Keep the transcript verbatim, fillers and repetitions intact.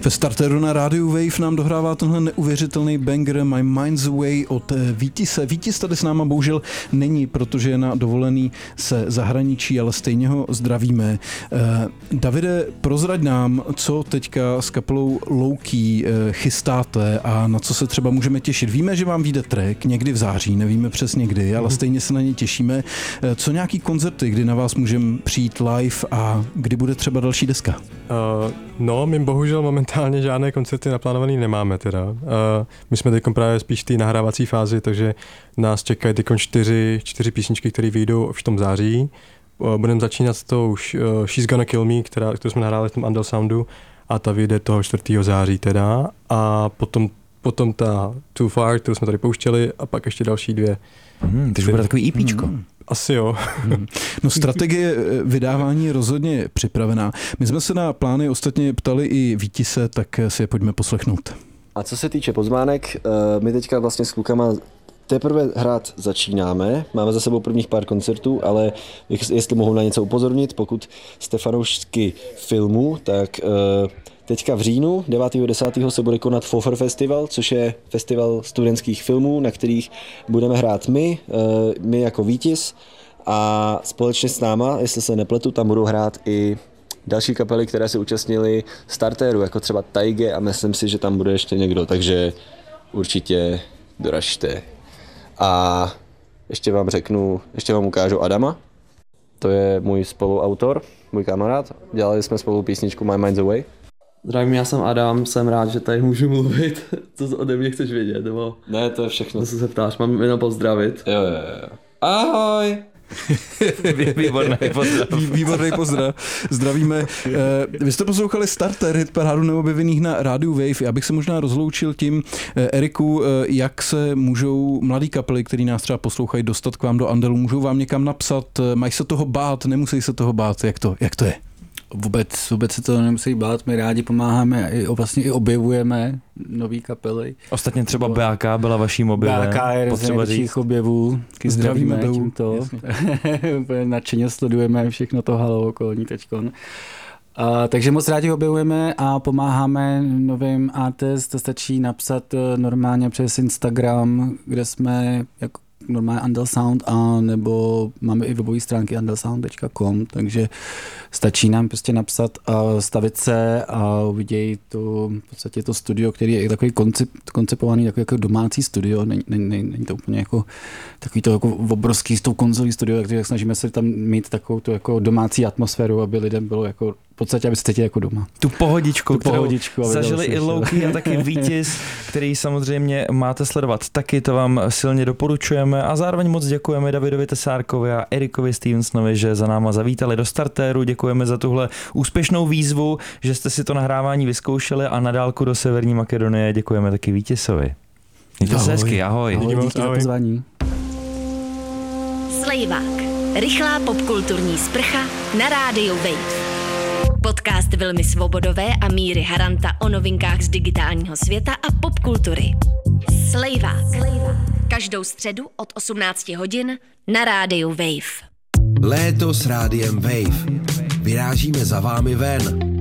Ve starteru na rádiu Wave nám dohrává tenhle neuvěřitelný banger My Mind's Away od Vítěze. Vítěz tady s náma bohužel není, protože je na dovolený se zahraničí, ale stejně ho zdravíme. Eh, Davide, prozrať nám, co teďka s kapelou Low-Key eh, chystáte a na co se třeba můžeme těšit. Víme, že vám vyjde track někdy v září, nevíme přesně kdy, ale stejně se na ně těšíme. Eh, co nějaký koncerty, kdy na vás můžeme přijít live a kdy bude třeba další deska? Uh, no, my bohužel momentálně žádné koncerty naplánované nemáme teda. Uh, my jsme teď právě spíš v té nahrávací fázi, takže nás čekají teď čtyři, čtyři písničky, které vyjdou už v tom září. Uh, budeme začínat s tou uh, She's Gonna Kill Me, která, kterou jsme nahráli v tom Andal Soundu a ta vyjde toho čtvrtého září teda. A potom, potom ta Too Far, kterou jsme tady pouštěli a pak ještě další dvě. Hmm, takže bude takový EPčko. Hmm. Asi jo. No, strategie vydávání je rozhodně připravená. My jsme se na plány ostatně ptali i Vítěze, tak si je pojďme poslechnout. A co se týče pozvánek, my teďka vlastně s klukama teprve hrát začínáme. Máme za sebou prvních pár koncertů, ale jestli mohu na něco upozornit, pokud jste fanoušky filmu, tak teďka v říjnu devátého desátého se bude konat Fofer Festival, což je festival studentských filmů, na kterých budeme hrát my, my jako Vítěz a společně s náma, jestli se nepletu, tam budou hrát i další kapely, které se účastnily startéru, jako třeba Taige a myslím si, že tam bude ještě někdo, takže určitě doražte. A ještě vám řeknu, ještě vám ukážu Adama, to je můj spoluautor, můj kamarád, dělali jsme spolu písničku My Mind's Away. Zdravím, já jsem Adam, jsem rád, že tady můžu mluvit. Co ode mě chceš vědět, nebo? Ne, to je všechno. Co se ptáš, mám jenom pozdravit. Jo, jo, jo. Ahoj! Výborný pozdrav. Výborný pozdrav. Zdravíme. Vy jste poslouchali starter hit parádu neobjevených na rádiu Wave. Já bych se možná rozloučil tím, Eriku, jak se můžou mladý kapely, který nás třeba poslouchají, dostat k vám do Andelu, můžou vám někam napsat, mají se toho bát, nemusí se toho bát, jak to, jak to je? Vůbec, vůbec se to nemusí bát, my rádi pomáháme a vlastně i objevujeme nový kapely. Ostatně třeba B A K byla vaším objevem. B A K je z největších objevů, zdravíme tímto. Nadšeně sledujeme všechno to halo okolní teďkon. A, takže moc rádi objevujeme a pomáháme novým artist, to stačí napsat normálně přes Instagram, kde jsme jako normálně Andal Sound, a nebo máme i webové stránky andal sound tečka com, takže stačí nám prostě napsat a stavit se a uvidějí to, v podstatě to studio, který je takový koncep, koncipovaný jako, jako domácí studio, není, není, není to úplně jako takový to jako obrovský s tou konzolí studio, takže snažíme se tam mít takovou tu jako domácí atmosféru, aby lidem bylo jako v podstatě, aby se cítili jako doma. Tu pohodičku, tu kterou pohodičku, zažili i Low-Key a taky Vítěz, který samozřejmě máte sledovat taky, to vám silně doporučujeme a zároveň moc děkujeme Davidovi Tesárkovi a Erikovi Stevensonovi, že za náma zavítali do startéru, děkujeme za tuhle úspěšnou výzvu, že jste si to nahrávání vyzkoušeli a na dálku do Severní Makedonie děkujeme taky Vítězovi. Mějte se hezky, ahoj. Ahoj, díky za pozvání. Slejvák, rychlá popkulturní sprcha na rádiu Wave. Podcast Vilmy Svobodové a Míry Haranta o novinkách z digitálního světa a popkultury. Slejvák. Každou středu od osmnácti hodin na rádiu Wave. Léto s rádiem Wave. Vyrážíme za vámi ven.